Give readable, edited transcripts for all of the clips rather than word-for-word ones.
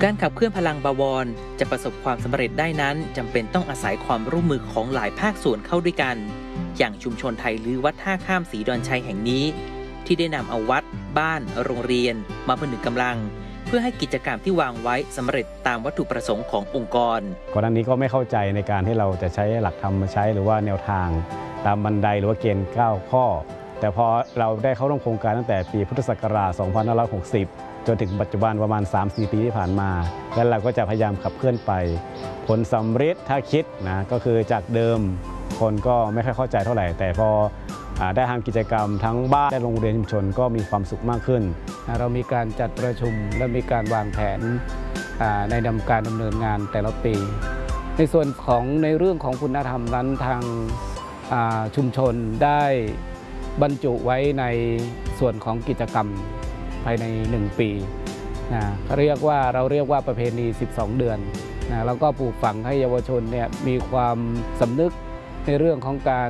การขับเคลื่อนพลังบวรจะประสบความสำเร็จได้นั้นจำเป็นต้องอาศัยความร่วมมือของหลายภาคส่วนเข้าด้วยกันอย่างชุมชนไทยลือวัดท่าข้ามศรีดอนชัยแห่งนี้ที่ได้นำเอาวัดบ้านโรงเรียนมาผนึกกำลังเพื่อให้กิจกรรมที่วางไว้สำเร็จตามวัตถุประสงค์ขององค์กรก่อนหน้านี้ก็ไม่เข้าใจในการที่เราจะใช้หลักธรรมมาใช้หรือว่าแนวทางตามบันไดหรือว่าเกณฑ์9ข้อแต่พอเราได้เข้าร่วมโครงการตั้งแต่ปีพุทธศักราช 2560 จนถึงปัจจุบันประมาณ 3-4 ปีที่ผ่านมาแล้วเราก็จะพยายามขับเคลื่อนไปผลสำเร็จถ้าคิดนะก็คือจากเดิมคนก็ไม่ค่อยเข้าใจเท่าไหร่แต่พอได้ทำกิจกรรมทั้งบ้านและโรงเรียนชุมชนก็มีความสุขมากขึ้นเรามีการจัดประชุมและมีการวางแผนในการดำเนินงานแต่ละปีในส่วนของในเรื่องของคุณธรรมนั้นทางชุมชนได้บรรจุไว้ในส่วนของกิจกรรมภายใน1 ปีเราเรียกว่าประเพณี 12 เดือนแล้วก็ปลูกฝังให้เยาวชนเนี่ยมีความสำนึกในเรื่องของการ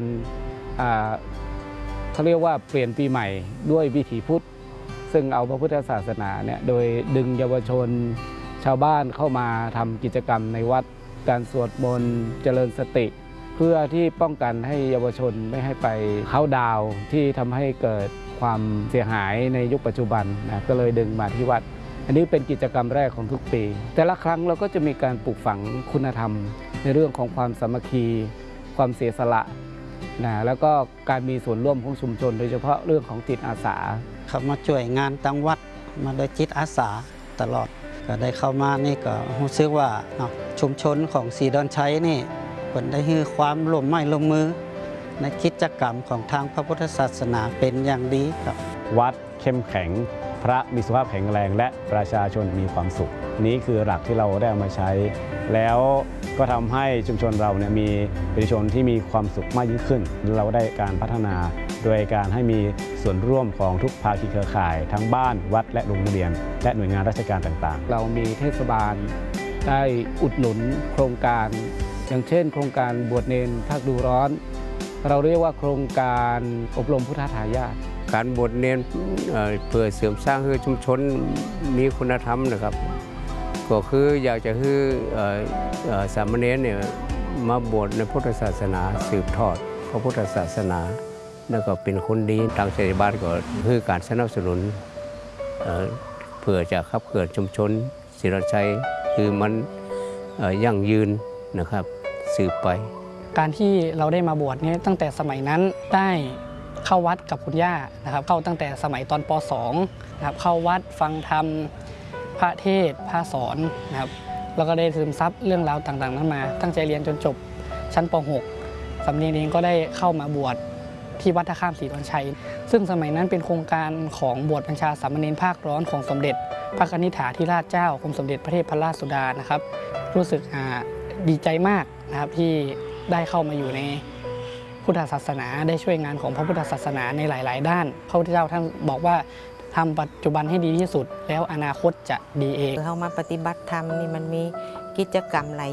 เขาเรียกว่าเปลี่ยนปีใหม่ด้วยวิถีพุทธซึ่งเอาพระพุทธศาสนาเนี่ยโดยดึงเยาวชนชาวบ้านเข้ามาทำกิจกรรมในวัดการสวดมนต์เจริญสติเพื่อที่ป้องกันให้เยาวชนไม่ให้ไปเข้าดาวที่ทำให้เกิดความเสียหายในยุคปัจจุบันก็เลยดึงมาที่วัดอันนี้เป็นกิจกรรมแรกของทุกปีแต่ละครั้งเราก็จะมีการปลูกฝังคุณธรรมในเรื่องของความสามัคคีความเสียสละแล้วก็การมีส่วนร่วมของชุมชนโดยเฉพาะเรื่องของจิตอาสาเข้ามาช่วยงานตั้งวัดมาโดยจิตอาสาตลอดก็ได้เข้ามานี่ก็รู้สึกว่าชุมชนของศรีดอนชัยนี่ผลได้ให้ความร่วมไม้ร่วมมือในกิจกรรมของทางพระพุทธศาสนาเป็นอย่างดีครับวัดเข้มแข็งพระมีสุขภาพแข็งแรงและประชาชนมีความสุขนี้คือหลักที่เราได้เอามาใช้แล้วก็ทำให้ชุมชนเราเนี่ยมีประชาชนที่มีความสุขมากยิ่งขึ้นเราได้การพัฒนาโดยการให้มีส่วนร่วมของทุกภาคีเครือข่ายทั้งบ้านวัดและโรงเรียนและหน่วยงานราชการต่างๆเรามีเทศบาลได้อุดหนุนโครงการอย่างเช่นโครงการบวชเนรภาคดูร้อนเราเรียกว่าโครงการอบรมพุทธทายาทการบวชเนรเพื่อเสริมสร้างให้ชุมชนมีคุณธรรมนะครับก็คืออยากจะให้สามเณรเนี่ยมาบวชในพุทธศาสนาสืบทอดพระพุทธศาสนาแล้วก็เป็นคนดีทางเทศบาลก็คือการสนับสนุนเพื่อจะขับเคลื่อนชุมชนศรีดอนชัยคือมันยั่งยืนนะครับสืบไปการที่เราได้มาบวชนี้ตั้งแต่สมัยนั้นได้เข้าวัดกับคุณย่านะครับเข้าตั้งแต่สมัยตอนป .2 นะครับเข้าวัดฟังธรรมพระเทศน์พระสอนนะครับแล้วก็ได้ซึมซับเรื่องราวต่างๆนั้นมาตั้งใจเรียนจนจบชั้นป .6 สำเนียงเองก็ได้เข้ามาบวชที่วัดท่าข้ามศรีดอนชัยซึ่งสมัยนั้นเป็นโครงการของบวชบัญชาสามเณรภาคร้อนของสมเด็จพระกนิษฐาธิราชเจ้ากรมสมเด็จพระเทพพระราชสุดานะครับรู้สึกดีใจมากนะครับที่ได้เข้ามาอยู่ในพุทธศาสนาได้ช่วยงานของพระพุทธศาสนาในหลายๆด้านพระพุทธเจ้าท่านบอกว่าทำปัจจุบันให้ดีที่สุดแล้วอนาคตจะดีเองเข้ามาปฏิบัติธรรมนี่มันมีกิจกรรมหลาย